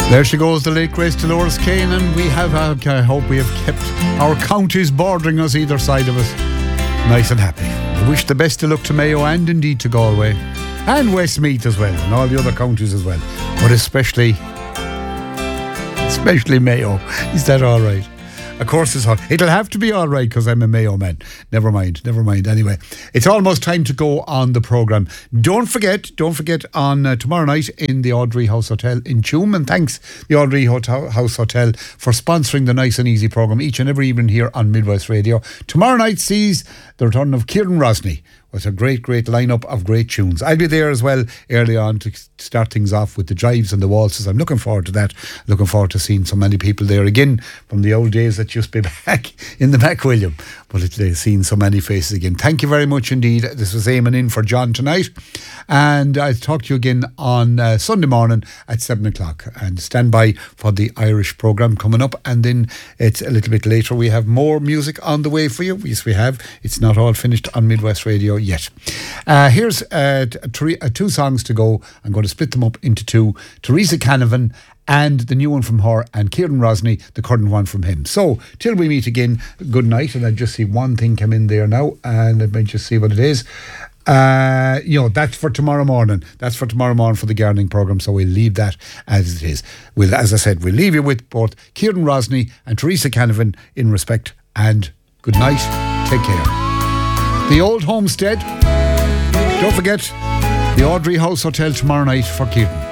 There she goes, the late Grace Dolores Kane, and we have, I hope we have kept our counties bordering us either side of us nice and happy. I wish the best of luck to Mayo and indeed to Galway and Westmeath as well, and all the other counties as well, but especially Mayo. Is that all right? Of course it's hot. It'll have to be all right because I'm a Mayo man. Never mind. Anyway, it's almost time to go on the programme. Don't forget on tomorrow night in the Audrey House Hotel in Tuam, and thanks the Audrey House Hotel for sponsoring the Nice and Easy programme each and every evening here on Midwest Radio. Tomorrow night sees the return of Kieran Rosny with a great lineup of great tunes. I'll be there as well early on to start things off with the jives and the waltzes. I'm looking forward to that. Looking forward to seeing so many people there again from the old days that used to be back in the McWilliam. But it's seeing so many faces again. Thank you very much indeed. This was aiming in for John tonight. And I'll talk to you again on Sunday morning at 7 o'clock. And stand by for the Irish programme coming up. And then it's a little bit later. We have more music on the way for you. Yes, we have. It's not all finished on Midwest Radio yet. Here's two songs to go. I'm going to split them up into two. Teresa Canavan and the new one from her, and Kieran Rosny, the current one from him. So, till we meet again, good night. And I just see one thing come in there now, and let me just see what it is. That's for tomorrow morning. That's for tomorrow morning for the gardening programme, so we'll leave that as it is. As I said, we'll leave you with both Kieran Rosny and Teresa Canavan in respect, and good night. Take care. The Old Homestead. Don't forget the Audrey House Hotel tomorrow night for Kieran.